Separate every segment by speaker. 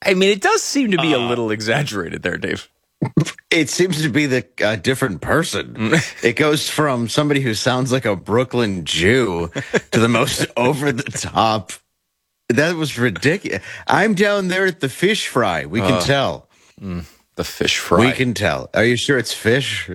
Speaker 1: I mean, it does seem to be a little exaggerated there, Dave.
Speaker 2: It seems to be the different person. It goes from somebody who sounds like a Brooklyn Jew to the most over the top. That was ridiculous. I'm down there at the fish fry. We can tell.
Speaker 1: The fish fry.
Speaker 2: We can tell. Are you sure it's fish?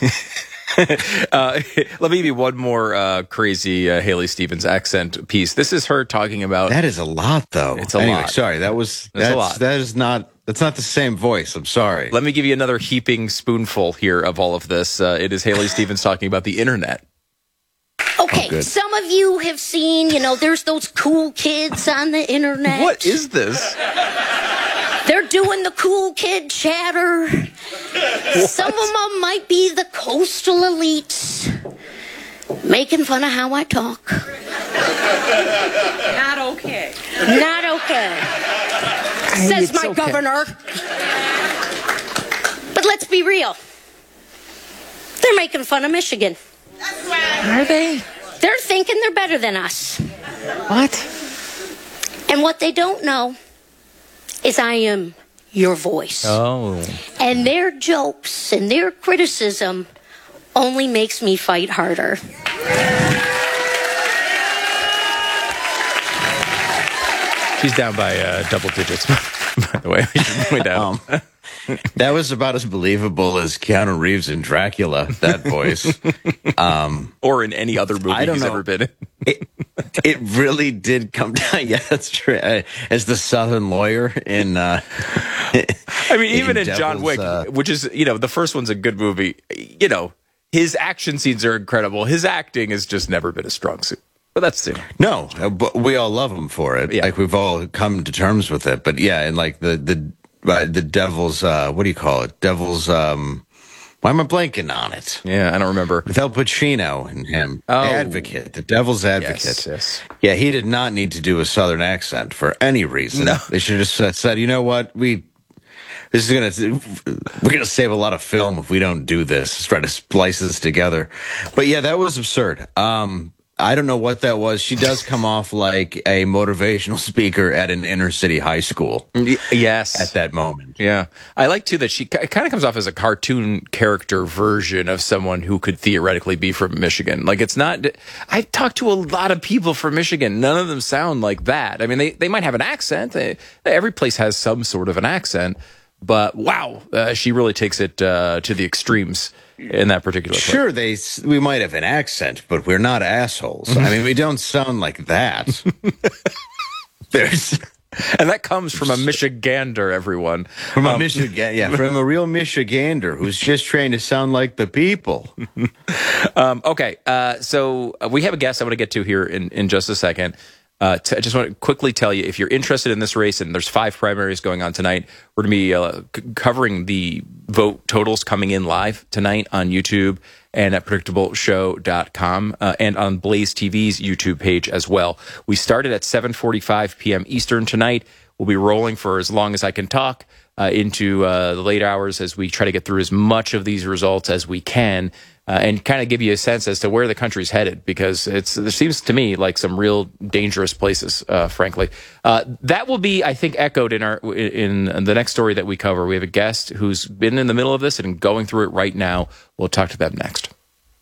Speaker 1: Let me give you one more crazy Haley Stevens accent piece. This is her talking about.
Speaker 2: That is a lot, though.
Speaker 1: It's a lot.
Speaker 2: Sorry, that's a lot. That's not the same voice. I'm sorry.
Speaker 1: Let me give you another heaping spoonful here of all of this. It is Haley Stevens talking about the internet.
Speaker 3: Okay, some of you have seen, there's those cool kids on the internet.
Speaker 1: What is this?
Speaker 3: They're doing the cool kid chatter. Some of them might be the coastal elites, making fun of how I talk.
Speaker 4: Not okay.
Speaker 3: Not okay, says my governor. But let's be real. They're making fun of Michigan.
Speaker 4: That's right.
Speaker 1: Are they?
Speaker 3: They're thinking they're better than us.
Speaker 1: What?
Speaker 3: And what they don't know is I am your voice.
Speaker 1: Oh.
Speaker 3: And their jokes and their criticism only makes me fight harder.
Speaker 1: She's down by double digits, by the way. We should point out.
Speaker 2: That was about as believable as Keanu Reeves in Dracula, that voice.
Speaker 1: Or in any other movie he's ever been in.
Speaker 2: It really did come down. Yeah, that's true. As the Southern lawyer in.
Speaker 1: I mean, even in John Wick, which is, the first one's a good movie. His action scenes are incredible. His acting has just never been a strong suit. But that's it.
Speaker 2: No, but we all love him for it.
Speaker 1: Yeah.
Speaker 2: Like, we've all come to terms with it. But yeah, and like the devil's, what do you call it? Devil's, why am I blanking on it?
Speaker 1: Yeah, I don't remember.
Speaker 2: With Al Pacino and him.
Speaker 1: Oh.
Speaker 2: Advocate. The Devil's Advocate.
Speaker 1: Yes.
Speaker 2: Yeah, he did not need to do a Southern accent for any reason.
Speaker 1: No.
Speaker 2: They should have just said, you know what? We're gonna save a lot of film if we don't do this. Let's try to splice this together. But yeah, that was absurd. I don't know what that was. She does come off like a motivational speaker at an inner city high school.
Speaker 1: Yes.
Speaker 2: At that moment.
Speaker 1: Yeah. I like, too, that she kind of comes off as a cartoon character version of someone who could theoretically be from Michigan. Like, it's not... I talked to a lot of people from Michigan. None of them sound like that. I mean, they might have an accent. Every place has some sort of an accent. But, wow, she really takes it to the extremes in that particular place.
Speaker 2: Sure, we might have an accent, but we're not assholes. I mean, we don't sound like that.
Speaker 1: And that comes from a Michigander, everyone.
Speaker 2: From a from a real Michigander who's just trying to sound like the people.
Speaker 1: Okay, so we have a guest I want to get to here in just a second. I just want to quickly tell you, if you're interested in this race, and there's 5 primaries going on tonight, we're going to be covering the vote totals coming in live tonight on YouTube and at PredictableShow.com and on Blaze TV's YouTube page as well. We started at 7:45 p.m. Eastern tonight. We'll be rolling for as long as I can talk into the late hours as we try to get through as much of these results as we can. And kind of give you a sense as to where the country's headed, because there seems to me like some real dangerous places, frankly. That will be, I think, echoed in the next story that we cover. We have a guest who's been in the middle of this and going through it right now. We'll talk to them next.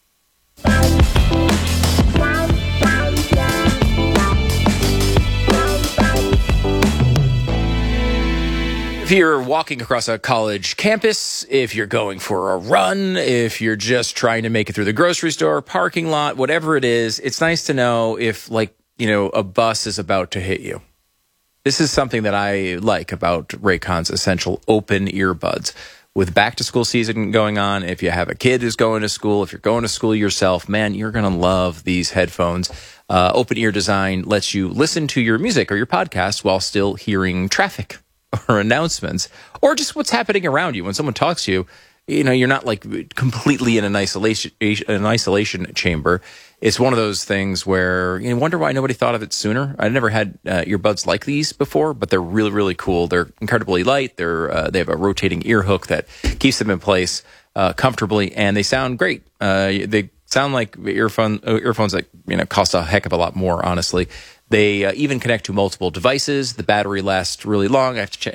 Speaker 1: If you're walking across a college campus, if you're going for a run, if you're just trying to make it through the grocery store, parking lot, whatever it is, it's nice to know if, a bus is about to hit you. This is something that I like about Raycon's Essential open earbuds. With back-to-school season going on, if you have a kid who's going to school, if you're going to school yourself, man, you're going to love these headphones. Open ear design lets you listen to your music or your podcast while still hearing traffic or announcements, or just what's happening around you. When someone talks to you, you're not completely in an isolation chamber. It's one of those things where you wonder why nobody thought of it sooner. I never had earbuds like these before, but they're really, really cool. They're incredibly light. They have a rotating ear hook that keeps them in place comfortably, and they sound great. They sound like earphones that cost a heck of a lot more, honestly. They even connect to multiple devices. The battery lasts really long. I have to